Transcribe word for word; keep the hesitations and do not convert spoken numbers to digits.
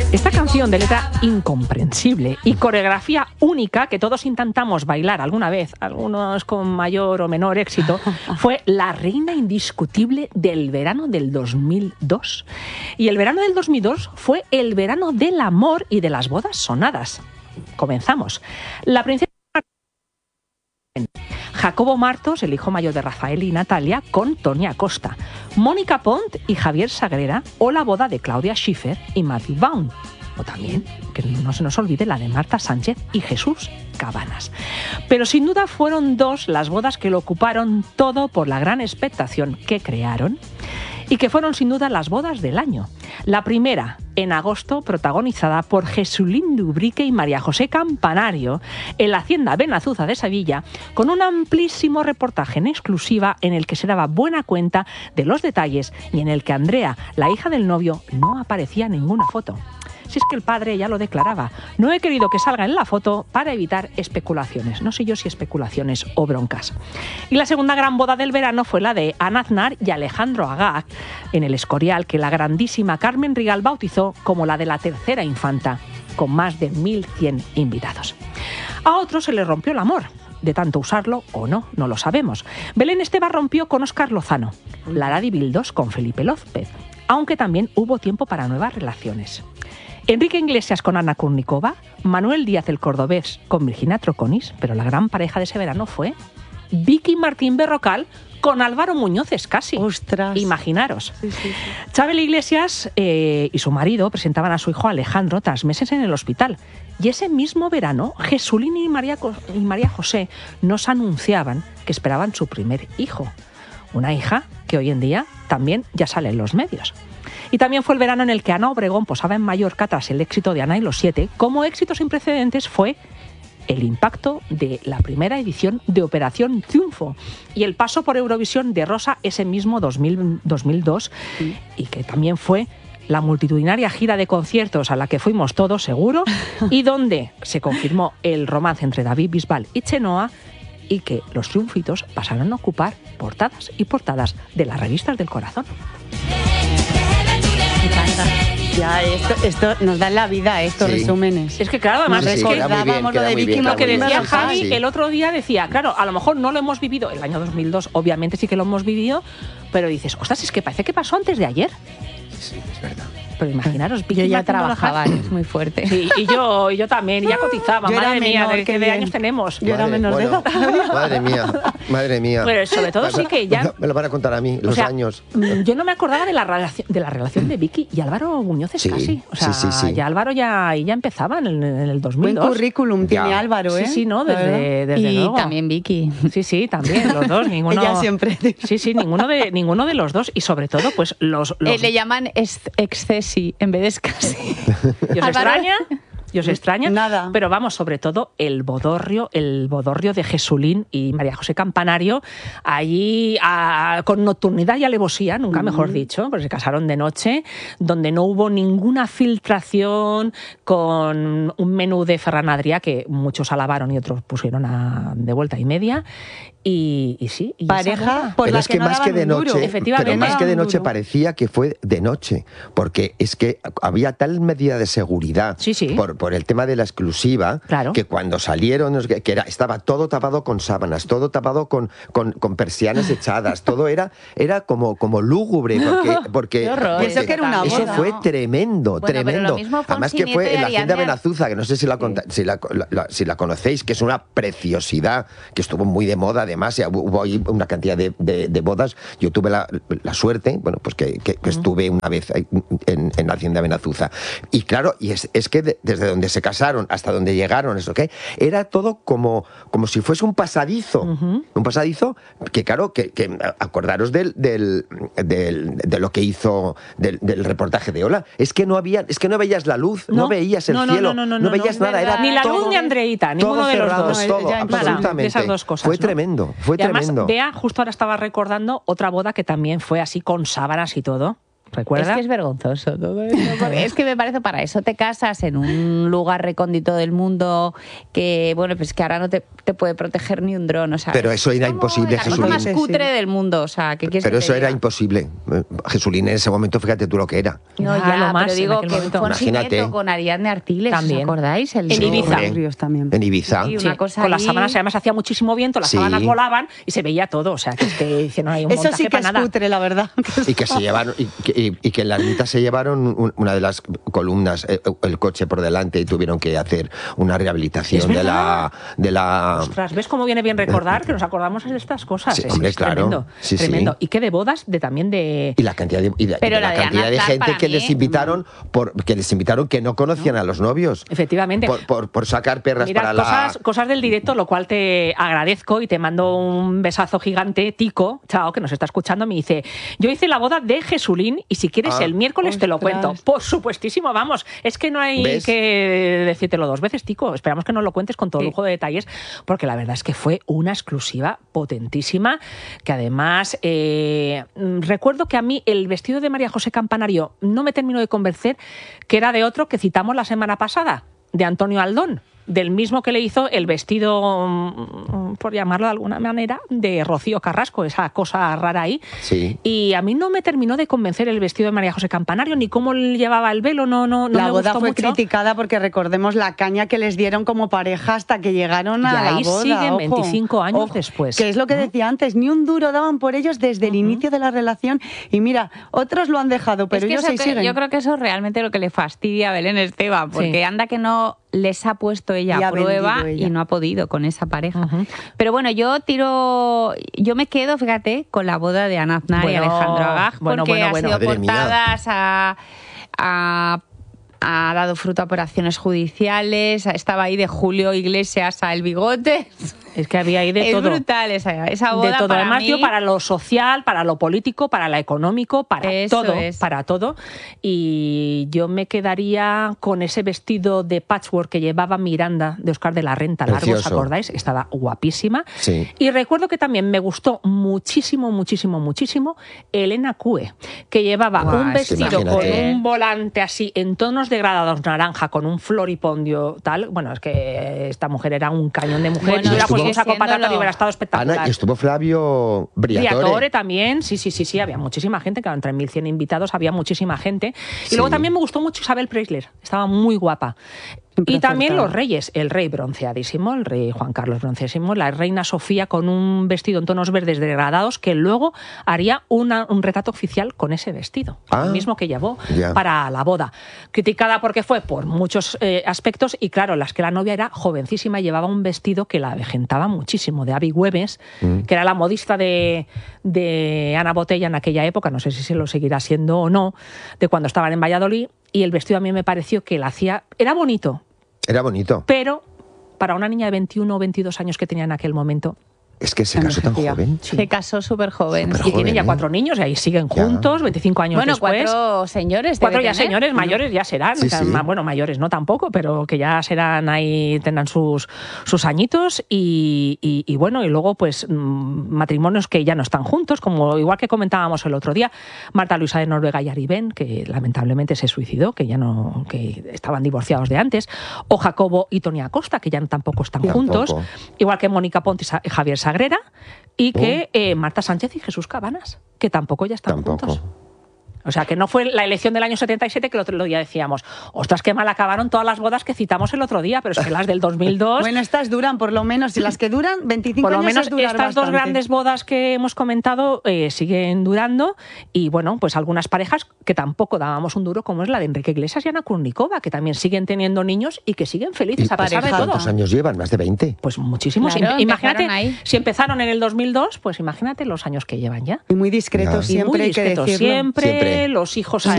Esta canción de letra incomprensible y coreografía única que todos intentamos bailar alguna vez, algunos con mayor o menor éxito, fue la reina indiscutible del verano del dos mil dos. Y el verano del dos mil dos fue el verano del amor y de las bodas sonadas. Comenzamos. La princesa Jacobo Martos, el hijo mayor de Rafael y Natalia, con Tony Acosta, Mónica Pont y Javier Sagrera, o la boda de Claudia Schiffer y Matthew Vaughn. O también, que no se nos olvide, la de Marta Sánchez y Jesús Cabanas. Pero sin duda fueron dos las bodas que lo ocuparon todo por la gran expectación que crearon y que fueron sin duda las bodas del año. La primera, en agosto, protagonizada por Jesulín Dubrique y María José Campanario en la Hacienda Benazuza de Sevilla, con un amplísimo reportaje en exclusiva en el que se daba buena cuenta de los detalles y en el que Andrea, la hija del novio, no aparecía en ninguna foto. Si es que el padre ya lo declaraba, no he querido que salga en la foto para evitar especulaciones. No sé yo si especulaciones o broncas. Y la segunda gran boda del verano fue la de Ana Aznar y Alejandro Agag en el Escorial, que la grandísima Carmen Rigal bautizó como la de la tercera infanta, con más de mil cien invitados. A otro se le rompió el amor. De tanto usarlo o no, no lo sabemos. Belén Esteban rompió con Óscar Lozano, Lara Di Bildos con Felipe López, aunque también hubo tiempo para nuevas relaciones. Enrique Iglesias con Ana Kurnikova, Manuel Díaz el Cordobés con Virginia Troconis, pero la gran pareja de ese verano fue Vicky Martín Berrocal con Álvaro Muñoz Escasi. ¡Ostras! Imaginaros. Sí, sí, sí. Chabel Iglesias eh, y su marido presentaban a su hijo Alejandro tras meses en el hospital. Y ese mismo verano, Jesulín y María, y María José nos anunciaban que esperaban su primer hijo. Una hija que hoy en día también ya sale en los medios. Y también fue el verano en el que Ana Obregón posaba en Mallorca tras el éxito de Ana y los siete. Como éxito sin precedentes fue el impacto de la primera edición de Operación Triunfo y el paso por Eurovisión de Rosa ese mismo dos mil, dos mil dos, sí. Y que también fue la multitudinaria gira de conciertos a la que fuimos todos seguro y donde se confirmó el romance entre David Bisbal y Chenoa y que los triunfitos pasaron a ocupar portadas y portadas de las revistas del corazón. Ya, esto, esto nos da la vida, estos sí. resúmenes. Es que claro, además sí, sí, recordábamos lo de Vicky, lo que decía bien, Javi sí. el otro día, decía, claro, a lo mejor no lo hemos vivido, el año dos mil dos obviamente sí que lo hemos vivido, pero dices, ostras, es que parece que pasó antes de ayer. Sí, es verdad. Pero imaginaros, Vicky yo ya trabajaba, es muy fuerte. Sí, y yo, y yo también, y ya cotizaba, yo madre mía, menor, ¿de qué de años tenemos? Yo era menor de edad. Madre mía, madre mía. Pero sobre todo sí que ya... Me lo van a contar a mí, los o sea, años. Yo no me acordaba de la relación de, la relación de Vicky y Álvaro Muñoz Escasi. Sí, o sea, sí, sí, sí. ya Álvaro ya, ya empezaba en el, en el dos mil dos. Buen currículum tiene ya. Álvaro, ¿eh? Sí, sí, ¿no? Desde, desde y luego. también Vicky. Sí, sí, también, los dos. Ninguno... Ella siempre. Sí, sí, ninguno de, ninguno de los dos. Y sobre todo, pues los... los... Eh, le llaman excesi en vez de Escasi. ¿Y os extraña? ¿Y os extraña? Nada. Pero vamos, sobre todo el bodorrio, el bodorrio de Jesulín y María José Campanario, allí a, con nocturnidad y alevosía, nunca mejor dicho, porque se casaron de noche, donde no hubo ninguna filtración, con un menú de Ferran Adrià que muchos alabaron y otros pusieron a, de vuelta y media. Y, y sí, y pareja por pero la es que, que no más que de noche, efectivamente, pero más que de noche duro. parecía que fue de noche, porque es que había tal medida de seguridad sí, sí. por, por el tema de la exclusiva, claro. que cuando salieron que era, estaba todo tapado con sábanas, todo tapado con, con, con persianas echadas, todo era, era como, como lúgubre, porque, porque, Qué horror. porque Eso que era una eso boda. fue tremendo, Bueno, tremendo. Fue Además que fue en la Hacienda Andrea... Benazuza, que no sé si la, sí. si, la, la, la, si la conocéis, que es una preciosidad, que estuvo muy de moda, además, hubo ahí una cantidad de, de, de bodas. Yo tuve la, la suerte, bueno, pues que, que, que estuve una vez en, en la Hacienda Benazuza. Y claro, y es, es que de, desde donde se casaron hasta donde llegaron, eso que era todo como, como si fuese un pasadizo. Uh-huh. Un pasadizo que, claro, que, que acordaros del, del, del, de lo que hizo del, del reportaje de Hola. Es que no había, es que no veías la luz, no, no veías el no, no, cielo, no, no, no, no veías no, nada. Era ni la todo, luz ni Andreita, ninguno de los cerrado, dos. Todo, ya, absolutamente. De esas dos cosas. Fue ¿no? tremendo, fue y además, tremendo. Bea, justo ahora estaba recordando otra boda que también fue así con sábanas y todo. ¿Recuerda? Es que es vergonzoso todo esto, porque es que me parece, para eso te casas en un lugar recóndito del mundo que, bueno, pues que ahora no te, te puede proteger ni un dron, o sea... Pero eso era imposible, la Jesulín. cosa más cutre del mundo, o sea, ¿qué quieres Pero que te eso era diga? imposible. Jesulín en ese momento, fíjate tú lo que era. No, Ya, ya, lo más pero en digo aquel que momento. Fonsi Imagínate. Nieto con Ariadne Artiles, También. ¿os acordáis? El En show? Ibiza. Hombre, Ríos también. En Ibiza. Sí, Sí, una cosa con las ahí. sábanas además hacía muchísimo viento, las Sí. sábanas volaban y se veía todo, o sea, que es que hicieron ahí un Eso montaje sí que para es nada. cutre, la verdad. Y que se llevaron, y que, y- y que en la ermita se llevaron un- una de las columnas, eh, el coche por delante, y tuvieron que hacer una Es rehabilitación de la, de la. Ostras, ¿ves cómo viene bien recordar que nos acordamos de estas cosas? Sí, es, hombre, es claro. tremendo, Sí, sí. tremendo. Y qué de bodas, de también de... Y la cantidad de, y de- Pero de la la de cantidad Ana de Clark, gente para que mí, les invitaron por que les invitaron que no conocían a los novios. Efectivamente. Por, por, por sacar perras Mira, para la. cosas, cosas del directo, lo cual te agradezco y te mando un besazo gigante. Tico, chao, que nos está escuchando, me dice: yo hice la boda de Jesulín y si quieres Ah. el miércoles te lo Ostras. cuento. Por supuestísimo, vamos. Es que no hay ¿Ves? que decírtelo dos veces, Tico. Esperamos que nos lo cuentes con todo Sí. lujo de detalles, porque la verdad es que fue una exclusiva potentísima, que además eh, mm, recuerdo que a mí el vestido de María José Campanario no me terminó de convencer, que era de otro que citamos la semana pasada, de Antonio Aldón, del mismo que le hizo el vestido, mm, por llamarlo de alguna manera, de Rocío Carrasco, esa cosa rara ahí. Sí. Y a mí no me terminó de convencer el vestido de María José Campanario, ni cómo llevaba el velo, no, no, no La me boda gustó fue mucho. criticada porque recordemos la caña que les dieron como pareja hasta que llegaron a Y ahí la boda. siguen ojo. veinticinco años Ojo, después, Que es lo que ¿no? decía antes, ni un duro daban por ellos desde el inicio de la relación. Y mira, otros lo han dejado, pero Es que ellos eso ahí que- siguen. yo creo que eso es realmente lo que le fastidia a Belén Esteban, porque Sí. anda que no les ha puesto ella Y a ha prueba vendido ella. y no ha podido con esa pareja. Ujú. Pero bueno, yo tiro, yo me quedo, fíjate, con la boda de Ana Aznar y Bueno, Alejandro Agag, bueno, porque bueno, ha bueno. sido Madre mía. portadas, ha, ha- ha dado fruto a operaciones judiciales, estaba ahí de Julio Iglesias a El Bigote. Es que había ahí de es todo. brutal esa, esa boda De todo, para además, mí. tío, para lo social, para lo político, para lo económico, para Eso todo, es. para todo. Y yo me quedaría con ese vestido de patchwork que llevaba Miranda de Oscar de la Renta, largo, ¿os Precioso. acordáis? Estaba guapísima. Sí. Y recuerdo que también me gustó muchísimo, muchísimo, muchísimo Elena Cue, que llevaba Guau, un es que vestido con imagínate. un volante así en tonos degradados naranja, con un floripondio tal. Bueno, es que esta mujer era un cañón de mujer. Bueno, y hubiera puesto sigue un saco patata y siéndolo. hubiera estado espectacular. Ana, y estuvo Flavio Briatore. Briatore también, sí, sí, sí, sí, había muchísima gente, claro, entre mil cien invitados había muchísima gente. Y Sí. luego también me gustó mucho Isabel Preisler, estaba muy guapa. Siempre Y también acertada. los reyes, el rey bronceadísimo, el rey Juan Carlos bronceadísimo, la reina Sofía con un vestido en tonos verdes degradados, que luego haría una- un retrato oficial con ese vestido, Ah, el mismo que llevó ya. para la boda. Criticada porque fue por muchos eh, aspectos, y claro, las que la novia era jovencísima y llevaba un vestido que la avejentaba muchísimo, de Abby Güemes, Mm. que era la modista de, de Ana Botella en aquella época, no sé si se lo seguirá siendo o no, de cuando estaban en Valladolid, y el vestido a mí me pareció que la hacía, era bonito, Era bonito. pero para una niña de veintiuno o veintidós años que tenía en aquel momento, Es que se casó tan Envejecía. joven. Se casó súper joven. Súper y tienen joven, ya ¿eh? cuatro niños y ahí siguen Ya. juntos, veinticinco años Bueno, después. cuatro señores. debe Cuatro ya tener. señores, mayores ya serán. Sí, o sea, sí. ma- Bueno, mayores no tampoco, pero que ya serán ahí, tendrán sus, sus añitos. Y, y- y bueno, y luego, pues, mm, matrimonios que ya no están juntos, como igual que comentábamos el otro día, Marta Luisa de Noruega y Ari Ben, que lamentablemente se suicidó, que ya no, que estaban divorciados de antes, o Jacobo y Tony Acosta, que ya tampoco están Tampoco. juntos, igual que Mónica Ponte y Sa- y Javier Sagrera, y que Oh. eh, Marta Sánchez y Jesús Cabanas, que tampoco ya están Tampoco. juntos. O sea, que no fue la elección del año setenta y siete que el otro día decíamos, ostras, qué mal acabaron todas las bodas que citamos el otro día, pero es que las del dos mil dos... Bueno, estas duran por lo menos, y las que duran veinticinco por lo años menos es durar estas dos bastante. grandes bodas que hemos comentado eh, siguen durando, y bueno, pues algunas parejas que tampoco dábamos un duro, como es la de Enrique Iglesias y Ana Kurnikova, que también siguen teniendo niños y que siguen ¿Y felices a pesar de todo. cuántos años llevan? ¿Más de veinte? Pues muchísimos. Claro, Im- imagínate, empezaron ahí. si empezaron en el dos mil dos, pues imagínate los años que llevan ya. Y muy discretos Ya. Y siempre, muy hay que discretos, decirlo. siempre, Siempre. los hijos Sí.